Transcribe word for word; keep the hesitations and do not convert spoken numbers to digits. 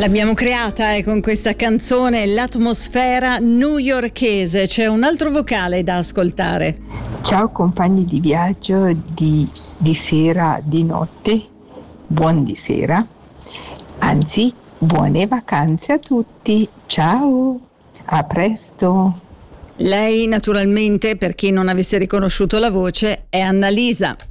L'abbiamo creata e con questa canzone l'atmosfera newyorkese. C'è un altro vocale da ascoltare. Ciao compagni di viaggio di, di sera, di notte, buon di sera, anzi buone vacanze a tutti, ciao, a presto. Lei naturalmente, per chi non avesse riconosciuto la voce, è Annalisa.